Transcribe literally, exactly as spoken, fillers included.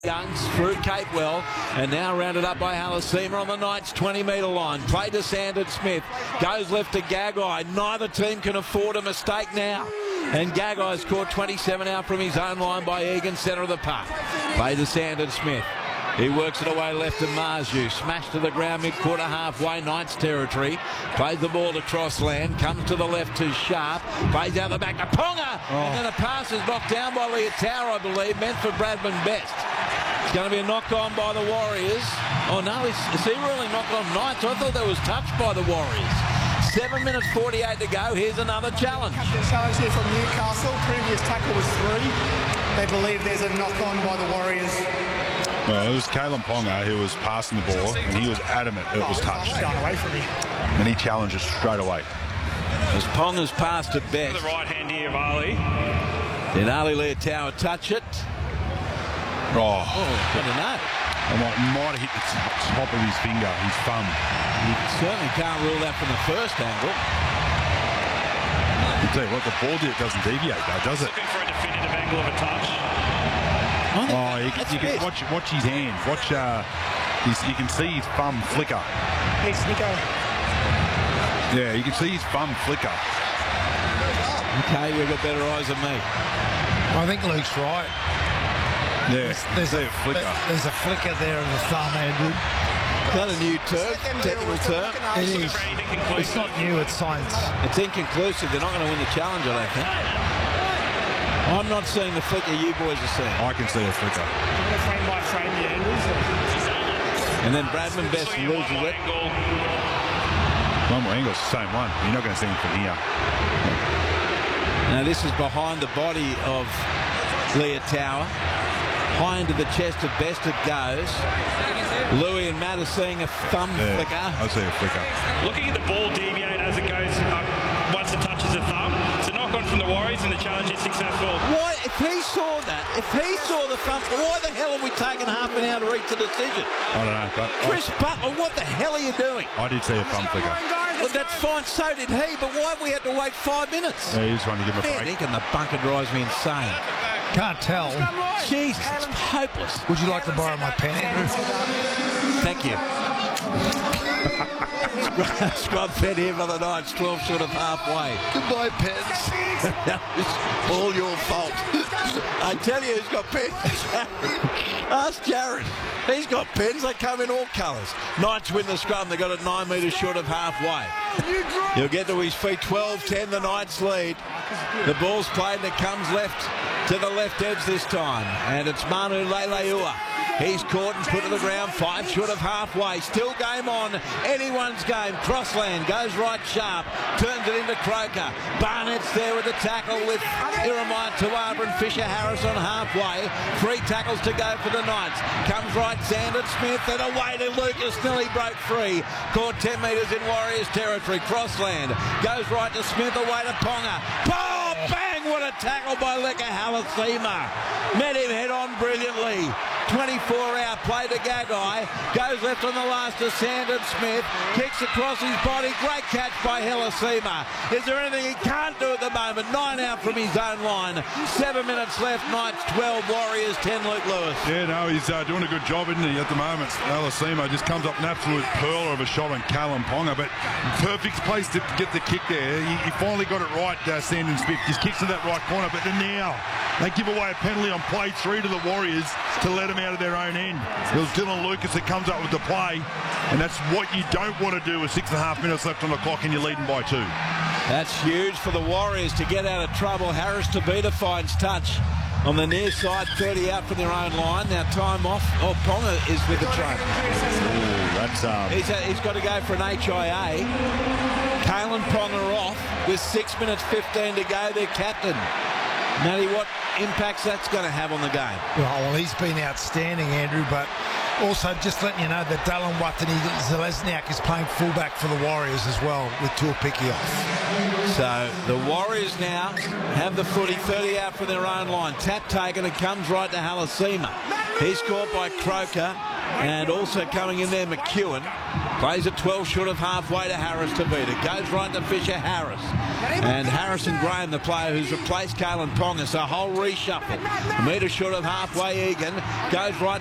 Youngs through Capewell, and now rounded up by Halasima on the Knights twenty metre line. Play to Sandon Smith, goes left to Gagai. Neither team can afford a mistake now, and Gagai scored twenty-seven out from his own line by Egan, centre of the park. Play to Sandon Smith. He works it away left to Marju. Smashed to the ground mid-quarter halfway, Knights territory. Plays the ball to Crossland. Comes to the left to Sharp. Plays out the back to Ponga. Oh. And then a pass is knocked down by Leotau, I believe. Meant for Bradman Best. It's going to be a knock-on by the Warriors. Oh, no, is, is he really knocked on Knights? I thought that was touched by the Warriors. seven minutes forty-eight to go. Here's another challenge. Challenge here from Newcastle. Previous tackle was three. They believe there's a knock-on by the Warriors. Well, it was Kalyn Ponga who was passing the ball, and he was adamant it was touched. Away from him. And he challenged it straight away. As Ponga's passed to Best. The right hand here of Ali. Then Ali Leotau touch it. Oh, oh I don't know. It might, might have hit the top of his finger, his thumb. You certainly can't rule that from the first angle. I'll tell you what, the ball doesn't deviate though, does it? Looking for a definitive angle of a touch. Oh, you, you can watch, watch his hand. Watch, uh, his, you can see his thumb flicker. Hey, Snicko. Yeah, you can see his thumb flicker. Okay, you've got better eyes than me. I think Luke's right. Yeah, there's, there's a, a flicker. There's a flicker there of the thumb, Andrew. Is that a new term? Technical term? It is. It's not new, it's science. It's inconclusive. They're not going to win the challenge, I don't think. I'm not seeing the flicker you boys are seeing. I can see a flicker. Frame by frame, the angles. And then Bradman Best loses it. One more angle, same one. You're not going to see him from here. Now this is behind the body of Leotau. High into the chest of Best it goes. Louis and Matt are seeing a thumb yeah, flicker. I see a flicker. Looking at the ball deviate as it goes up once it touches the thumb. It's a knock on from the Warriors and the challenge is successful. Why, if he saw that, if he saw the thumb, why the hell are we taking half an hour to reach the decision? I don't know. But Chris I, Butler, what the hell are you doing? I did see a thumb flicker. Well, that's fine, so did he, but why have we had to wait five minutes? Yeah, he was trying to give him a Man, break. Nick and the bunker drives me insane. Can't tell. Jesus, it's hopeless. Would you like to borrow my pen, Andrew? Thank you. Scrub pen here for the Knights, twelve short of halfway. Goodbye, pens. It's all your fault. I tell you who's got pens. Ask Jared. He's got pens. They come in all colours. Knights win the scrum. They got it nine metres short of halfway. He'll get to his feet. twelve ten, the Knights lead. The ball's played and it comes left to the left edge this time. And it's Manu Leilua. He's caught and put to the ground, five short of halfway. Still game on, anyone's game. Crossland goes right sharp, turns it into Croker. Barnett's there with the tackle with Iremai Tuaba and Fisher Harris on halfway. Three tackles to go for the Knights. Comes right Sandon Smith and away to Lucas. Nearly broke free. Caught ten metres in Warriors territory. Crossland goes right to Smith, away to Ponga. Oh, bang! What a tackle by Leka Halasima. Met him head on brilliantly. twenty-four out, play to Gagai, goes left on the last to Sandon Smith, kicks across his body, great catch by Halasima. Is there anything he can't do at the moment? Nine out from his own line, seven minutes left, Knights twelve, Warriors ten, Luke Lewis. Yeah, no, he's uh, doing a good job, isn't he, at the moment. Halasima just comes up an absolute pearler of a shot on Kalyn Ponga, but perfect place to get the kick there. He, he finally got it right, uh, Sandon Smith, just kicks to that right corner, but then now they give away a penalty on play three to the Warriors to let them out of their own end. It was Dylan Lucas that comes up with the play, and that's what you don't want to do with six and a half minutes left on the clock and you're leading by two. That's huge for the Warriors to get out of trouble. Harris Tabita finds touch on the near side, thirty out from their own line. Now time off. Oh, Ponga is with the train. Ooh, that's um. He's, a, he's got to go for an H I A. Kalyn Ponga off with six minutes fifteen to go. Their captain. Matty, what impacts that's going to have on the game? Well, he's been outstanding, Andrew, but also just letting you know that Dallin Watani-Zelezniak is playing fullback for the Warriors as well with Tuapiki off. So the Warriors now have the footy, thirty out from their own line. Tap taken, it comes right to Halasima. He's caught by Croker. And also coming in there, McEwen plays at twelve short of halfway to Harris to beat it. Goes right to Fisher Harris. And Harrison Graham, the player who's replaced Kalen Ponga. So a whole reshuffle. A metre short of halfway, Egan goes right